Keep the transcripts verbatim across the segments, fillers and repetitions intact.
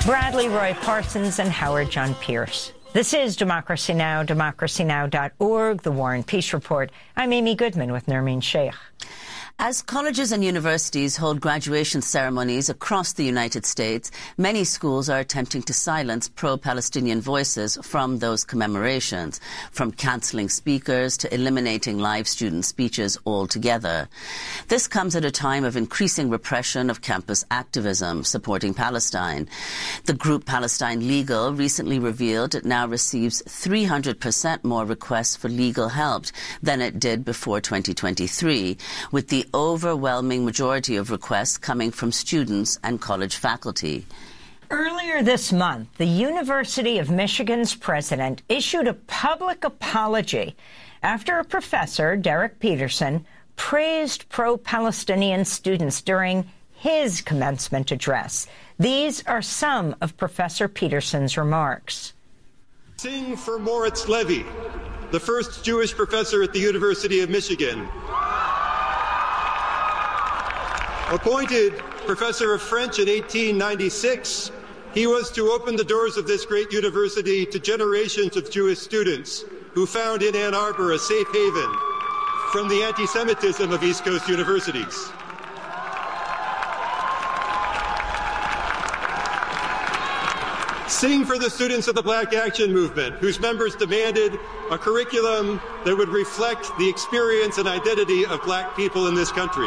Bradley Roy Parsons and Howard John Pierce. This is Democracy Now!, democracy now dot org, the War and Peace Report. I'm Amy Goodman with Nermeen Sheikh. As colleges and universities hold graduation ceremonies across the United States, many schools are attempting to silence pro-Palestinian voices from those commemorations, from cancelling speakers to eliminating live student speeches altogether. This comes at a time of increasing repression of campus activism supporting Palestine. The group Palestine Legal recently revealed it now receives three hundred percent more requests for legal help than it did before twenty twenty-three, with the overwhelming majority of requests coming from students and college faculty. Earlier this month, the University of Michigan's president issued a public apology after a professor, Derek Peterson, praised pro-Palestinian students during his commencement address. These are some of Professor Peterson's remarks. Sing for Moritz Levy, the first Jewish professor at the University of Michigan. Appointed professor of French in eighteen ninety-six, he was to open the doors of this great university to generations of Jewish students who found in Ann Arbor a safe haven from the anti-Semitism of East Coast universities. Sing for the students of the Black Action Movement, whose members demanded a curriculum that would reflect the experience and identity of black people in this country.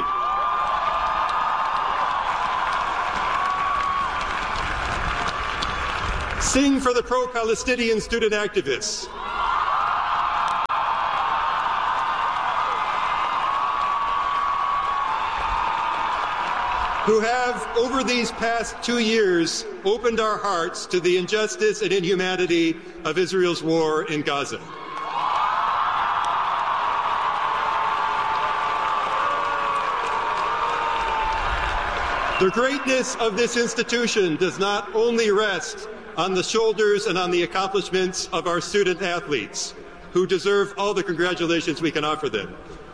Sing for the pro-Palestinian student activists. Who have, over these past two years, opened our hearts to the injustice and inhumanity of Israel's war in Gaza. The greatness of this institution does not only rest on the shoulders and on the accomplishments of our student athletes, who deserve all the congratulations we can offer them.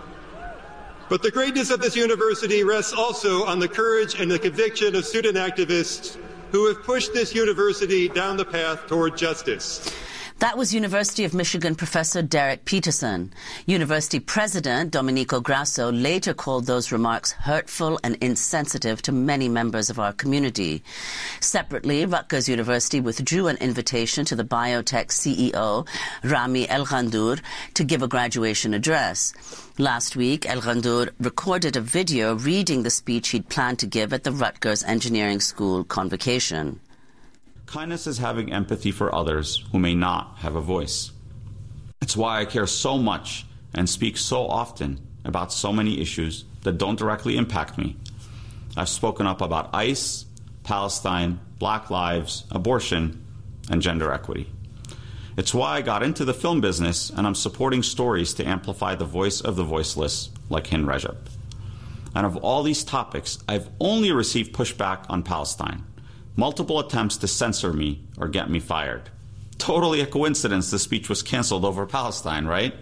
But the greatness of this university rests also on the courage and the conviction of student activists who have pushed this university down the path toward justice. That was University of Michigan professor Derek Peterson. University president Domenico Grasso later called those remarks hurtful and insensitive to many members of our community. Separately, Rutgers University withdrew an invitation to the biotech C E O, Rami Elghandour, to give a graduation address. Last week, Elghandour recorded a video reading the speech he'd planned to give at the Rutgers Engineering School convocation. Kindness is having empathy for others who may not have a voice. It's why I care so much and speak so often about so many issues that don't directly impact me. I've spoken up about ICE, Palestine, Black lives, abortion, and gender equity. It's why I got into the film business, and I'm supporting stories to amplify the voice of the voiceless, like Hind Rajab. And of all these topics, I've only received pushback on Palestine. Multiple attempts to censor me or get me fired. Totally a coincidence the speech was canceled over Palestine, right?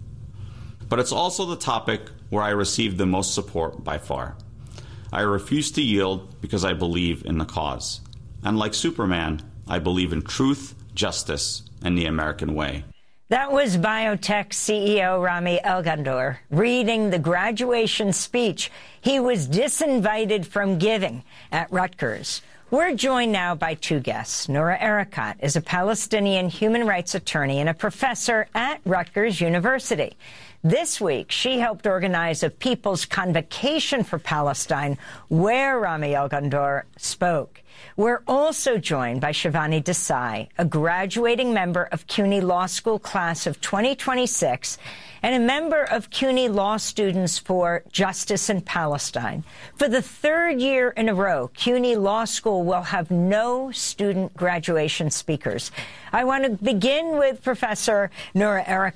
But it's also the topic where I received the most support by far. I refuse to yield because I believe in the cause. And like Superman, I believe in truth, justice, and the American way. That was biotech C E O Rami Elghandour reading the graduation speech he was disinvited from giving at Rutgers. We're joined now by two guests. Noura Erakat is a Palestinian human rights attorney and a professor at Rutgers University. This week, she helped organize a People's Convocation for Palestine, where Rami Elghandour spoke. We're also joined by Shivani Desai, a graduating member of CUNY Law School class of twenty twenty-six and a member of CUNY Law Students for Justice in Palestine. For the third year in a row, CUNY Law School will have no student graduation speakers. I want to begin with Professor Noura Erakat.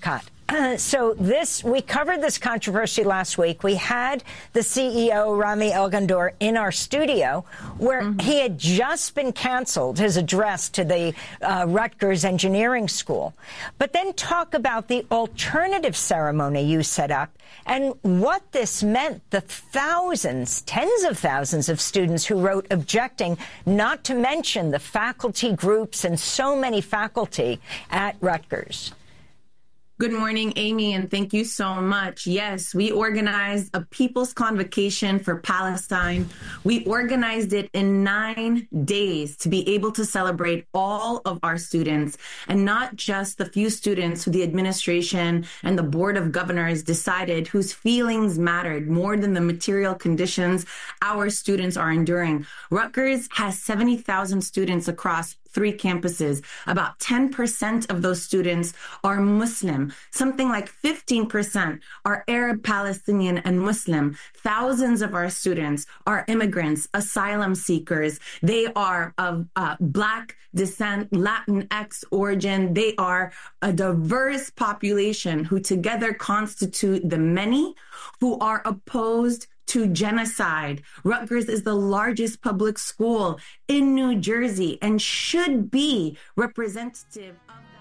Uh, so this, we covered this controversy last week. We had the C E O, Rami Elghandour, in our studio, where mm-hmm. he had just been canceled, his address to the uh, Rutgers Engineering School. But then talk about the alternative ceremony you set up and what this meant, the thousands, tens of thousands of students who wrote objecting, not to mention the faculty groups and so many faculty at Rutgers. Good morning, Amy, and thank you so much. Yes, we organized a People's Convocation for Palestine. We organized it in nine days to be able to celebrate all of our students and not just the few students who the administration and the Board of Governors decided whose feelings mattered more than the material conditions our students are enduring. Rutgers has seventy thousand students across three campuses. About ten percent of those students are Muslim. Something like fifteen percent are Arab, Palestinian, and Muslim. Thousands of our students are immigrants, asylum seekers. They are of uh, Black descent, Latinx origin. They are a diverse population who together constitute the many who are opposed to genocide. Rutgers is the largest public school in New Jersey and should be representative of that.